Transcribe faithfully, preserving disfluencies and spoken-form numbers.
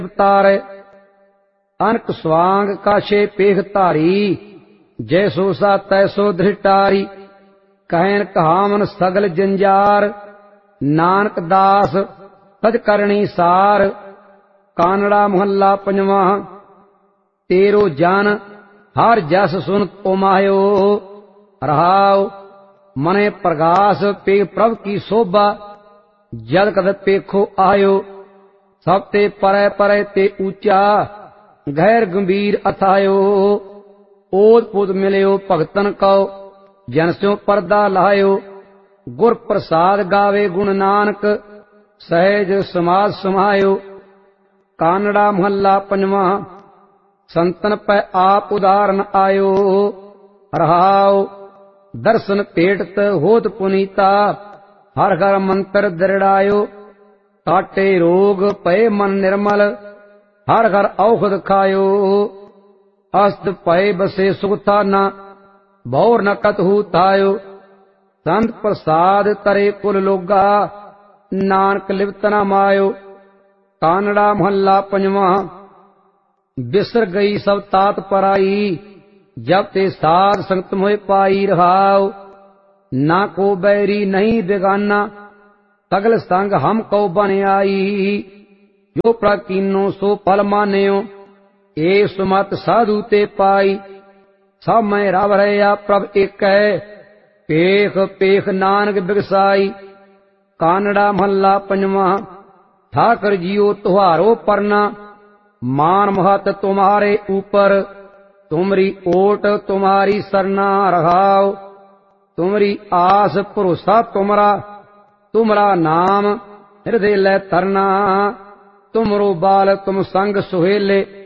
अवतारे। अनक स्वांग काशे पेख धारी, जैसो सा तैसो धृटारी। कहन कहावन सगल जंजार, नानक दास सच करणी सार। कानड़ा मोहल्ला पंजवा। तेरो जन हर जस सुन तुमायो, रहाओ मने प्रगास पे प्रभ की शोभा। जद कद पेखो आयो, सब ते परै परै ते ऊंचा। गैर गंभीर अथायो, ओत पुत मिलियो भगतन को। जन स्यों परदा लायो, गुर प्रसाद गावे गुण नानक। सहज समाज समायो। कानड़ा मोहल्ला पंजवा। संतन पै आप उदाहरण आयो, रहाओ दर्शन भेटत होत पुनीता। हर हर मंत्र दृढ़ायो, काटे रोग पए मन निर्मल। हर हर औषध खायो, अस्त पए बसे सुख थाना। भौर न कतहु थायो, संत प्रसाद तरे कुल लोगा। नानक लिप्त न मायो। कानड़ा मोहल्ला पंजवा। बिसर गई सब तात पराई, जब ते साध संगत मोह पाई। रहाओ ना को बैरी नहीं बेगाना, सगल संग हम को बन आई। जो प्राकीनो सो फल मान्यो, ए सुमत साधु ते पाई। सब मैं रव रहा प्रभ एक है, पेख पेख नानक बिगसाई। कानड़ा मोहल्ला पंजवा। ठाकर जियो तुहारो परना, मान महत तुम्हारे ऊपर। तुमरी ओट तुम्हारी सरना। रहाओ तुमरी आस भरोसा तुमरा, तुमरा नाम हृदय लै तरना। तुमरो बाल तुम संग सुहेले,